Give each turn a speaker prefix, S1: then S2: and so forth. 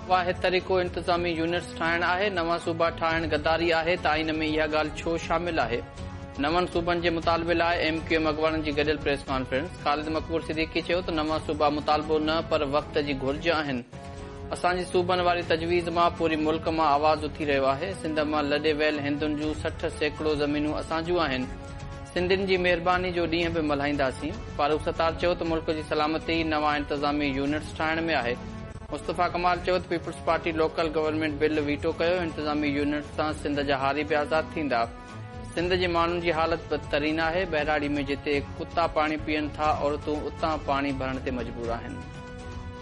S1: वाहिद तरीक़ो इंतज़ामी यूनिट्स ठाहिण आहे। नवां सूबा ठाहिण गद्दारी आहे त आइन में इहा ॻाल्हि छो शामिल आहे? नवनि सूबनि जे मुतालबे लाइ MQM अॻवाननि जी गॾियल प्रेस कॉन्फ्रेंस। ख़ालिद मक़बूल सिद्दीकी चयो त नवां सूबा मुतालबो न पर वक़्त जी घुर्ज आहिनि। असांजी सूबनि वारी तजवीज़ मां पूरी मुल्क मां आवाज़ उथी रहियो आहे। सिंध मां लॾे वियल हिंदुनि जूं 60% ज़मीनूं असांजूं आहिनि। सिंधियुनि जी महिरबानी जो ॾींहुं बि मल्हाईंदासीं। फारूक सत्तार चयो त मुल्क जी सलामती नवां इंतज़ामी यूनिट्स ठाहिण में आहे। मुस्तफ़ा कमाल चयो त people's party local government bill veto कयो। इंतज़ामी यूनिट सां सिंध जा हारी बि आज़ाद थींदा। सिंध जे माण्हुनि जी हालत बदतरीन आहे। बहिराड़ी में जिते कुता पाणी पीअनि था औरतूं उतां पाणी भरण ते मजबूर आहिनि।